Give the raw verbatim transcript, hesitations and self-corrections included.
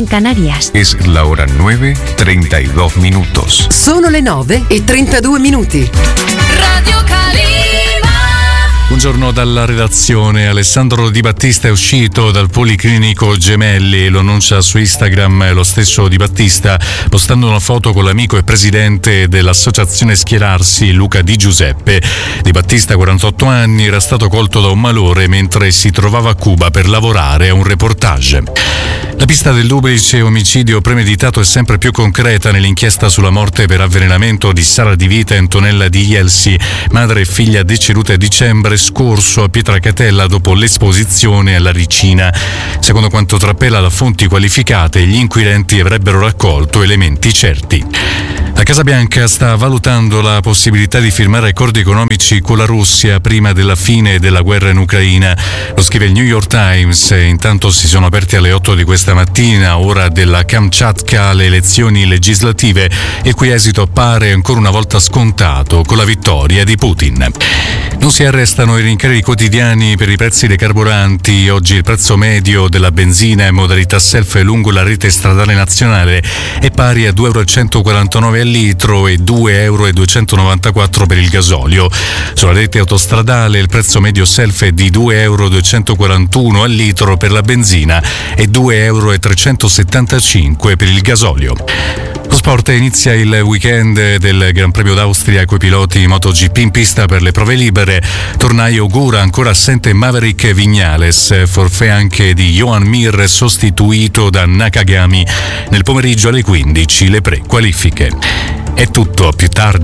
Canarias. Es la hora nueve, treinta y dos minutos. Sono le nove e trentadue minuti. Radio Calima. Buongiorno dalla redazione. Alessandro Di Battista è uscito dal Policlinico Gemelli, lo annuncia su Instagram lo stesso Di Battista, postando una foto con l'amico e presidente dell'associazione Schierarsi, Luca Di Giuseppe. Di Battista, quarantotto anni, era stato colto da un malore mentre si trovava a Cuba per lavorare a un reportage. La pista del duplice omicidio premeditato è sempre più concreta nell'inchiesta sulla morte per avvelenamento di Sara Di Vita e Antonella Di Ielsi, madre e figlia decedute a dicembre scorso a Pietracatella dopo l'esposizione alla ricina. Secondo quanto trappela da fonti qualificate, gli inquirenti avrebbero raccolto elementi certi. La Casa Bianca sta valutando la possibilità di firmare accordi economici con la Russia prima della fine della guerra in Ucraina. Lo scrive il New York Times. Intanto si sono aperti alle otto di questa mattina, ora della Kamchatka, le elezioni legislative, il cui esito appare ancora una volta scontato con la vittoria di Putin. Non si arrestano i rincari quotidiani per i prezzi dei carburanti. Oggi il prezzo medio della benzina in modalità self lungo la rete stradale nazionale è pari a due euro e centoquarantanove al litro e due euro e duecentonovantaquattro per il gasolio. Sulla rete autostradale il prezzo medio self è di due euro e duecentoquarantuno al litro per la benzina e due euro e trecentosettantacinque per il gasolio. Lo sport: inizia il weekend del Gran Premio d'Austria coi piloti MotoGP in pista per le prove libere. Tornai augura ancora assente Maverick Viñales, forfè anche di Joan Mir sostituito da Nakagami. Nel pomeriggio alle quindici le pre-qualifiche. È tutto, a più tardi.